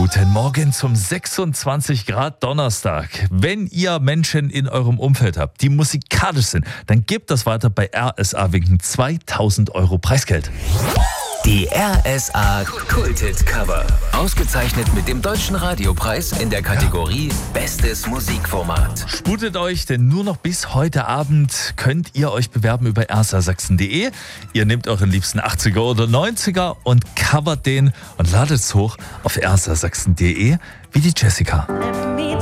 Guten Morgen zum 26 Grad Donnerstag. Wenn ihr Menschen in eurem Umfeld habt, die musikalisch sind, dann gebt das weiter bei RSA wegen 2000 Euro Preisgeld. Die RSA Kultet Cover. Ausgezeichnet mit dem Deutschen Radiopreis in der Kategorie Bestes Musikformat. Sputet euch, denn nur noch bis heute Abend könnt ihr euch bewerben über rsasachsen.de. Ihr nehmt euren liebsten 80er oder 90er und covert den und ladet es hoch auf rsasachsen.de wie die Jessica.